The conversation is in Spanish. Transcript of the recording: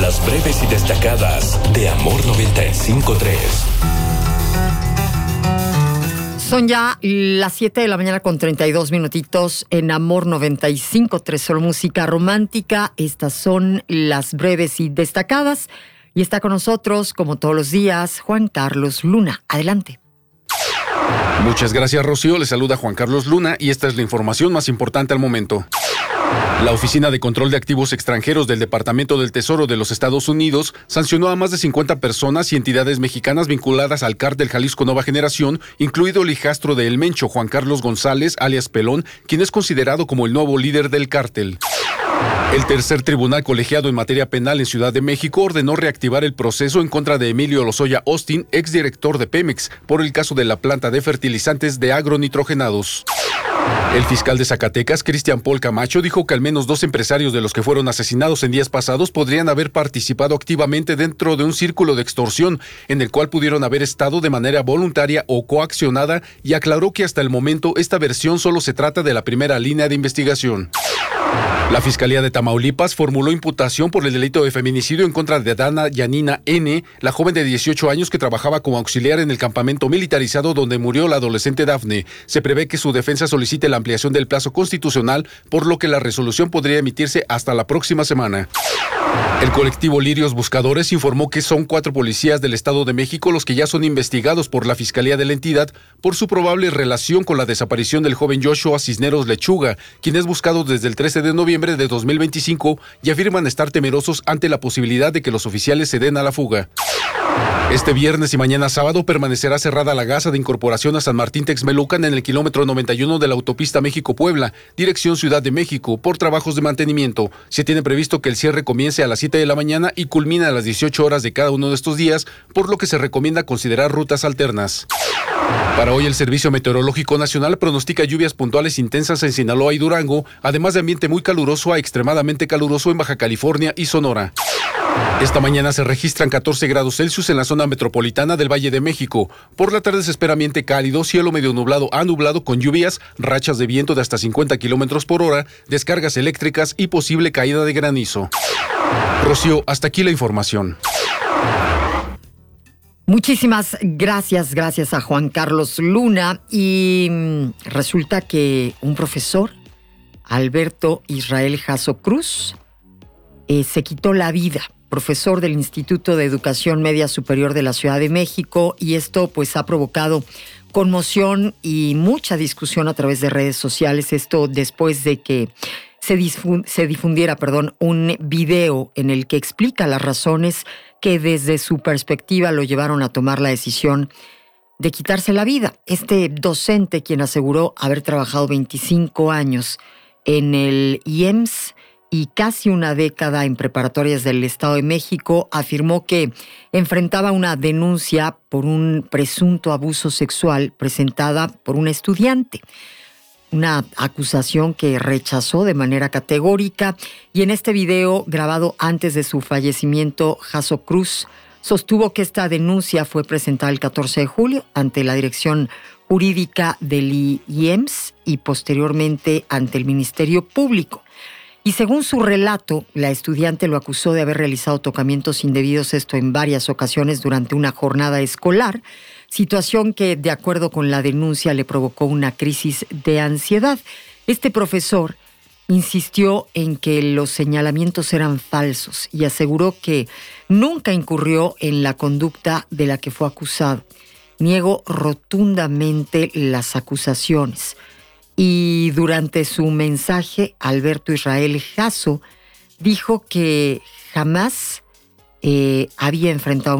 Las breves y destacadas de Amor 95.3. Son ya las 7 de la mañana con 32 minutitos en Amor 95.3, solo música romántica. Estas son las breves y destacadas. Y está con nosotros, como todos los días, Juan Carlos Luna. Adelante. Muchas gracias, Rocío. Le saluda Juan Carlos Luna y esta es la información más importante al momento. La Oficina de Control de Activos Extranjeros del Departamento del Tesoro de los Estados Unidos sancionó a más de 50 personas y entidades mexicanas vinculadas al cártel Jalisco Nueva Generación, incluido el hijastro de El Mencho, Juan Carlos González, alias Pelón, quien es considerado como el nuevo líder del cártel. El tercer tribunal colegiado en materia penal en Ciudad de México ordenó reactivar el proceso en contra de Emilio Lozoya Austin, exdirector de Pemex, por el caso de la planta de fertilizantes de agronitrogenados. El fiscal de Zacatecas, Cristian Paul Camacho, dijo que al menos 2 empresarios de los que fueron asesinados en días pasados podrían haber participado activamente dentro de un círculo de extorsión en el cual pudieron haber estado de manera voluntaria o coaccionada, y aclaró que hasta el momento esta versión solo se trata de la primera línea de investigación. La Fiscalía de Tamaulipas formuló imputación por el delito de feminicidio en contra de Dana Yanina N., la joven de 18 años que trabajaba como auxiliar en el campamento militarizado donde murió la adolescente Dafne. Se prevé que su defensa solicite la ampliación del plazo constitucional, por lo que la resolución podría emitirse hasta la próxima semana. El colectivo Lirios Buscadores informó que son 4 policías del Estado de México los que ya son investigados por la Fiscalía de la entidad por su probable relación con la desaparición del joven Joshua Cisneros Lechuga, quien es buscado desde el 13 de noviembre de 2025, y afirman estar temerosos ante la posibilidad de que los oficiales se den a la fuga. Este viernes y mañana sábado permanecerá cerrada la gasa de incorporación a San Martín Texmelucan en el kilómetro 91 de la autopista México-Puebla, dirección Ciudad de México, por trabajos de mantenimiento. Se tiene previsto que el cierre comience a las 7 de la mañana y culmina a las 18 horas de cada uno de estos días, por lo que se recomienda considerar rutas alternas. Para hoy el Servicio Meteorológico Nacional pronostica lluvias puntuales intensas en Sinaloa y Durango, además de ambiente muy caluroso a extremadamente caluroso en Baja California y Sonora. Esta mañana se registran 14 grados Celsius en la zona metropolitana del Valle de México. Por la tarde se espera ambiente cálido, cielo medio nublado a nublado con lluvias, rachas de viento de hasta 50 kilómetros por hora, descargas eléctricas y posible caída de granizo. Rocío, hasta aquí la información. Muchísimas gracias a Juan Carlos Luna. Y resulta que un profesor, Alberto Israel Jasso Cruz, se quitó la vida, profesor del Instituto de Educación Media Superior de la Ciudad de México, y esto pues ha provocado conmoción y mucha discusión a través de redes sociales. Esto después de que se difundiera un video en el que explica las razones que desde su perspectiva lo llevaron a tomar la decisión de quitarse la vida. Este docente, quien aseguró haber trabajado 25 años en el IEMS y casi una década en preparatorias del Estado de México, afirmó que enfrentaba una denuncia por un presunto abuso sexual presentada por un estudiante. Una acusación que rechazó de manera categórica, y en este video grabado antes de su fallecimiento, Jasso Cruz sostuvo que esta denuncia fue presentada el 14 de julio ante la Dirección Jurídica del IEMS y posteriormente ante el Ministerio Público. Y según su relato, la estudiante lo acusó de haber realizado tocamientos indebidos, esto en varias ocasiones durante una jornada escolar, situación que, de acuerdo con la denuncia, le provocó una crisis de ansiedad. Este profesor insistió en que los señalamientos eran falsos y aseguró que nunca incurrió en la conducta de la que fue acusado. Niego rotundamente las acusaciones. Y durante su mensaje, Alberto Israel Jasso dijo que jamás había enfrentado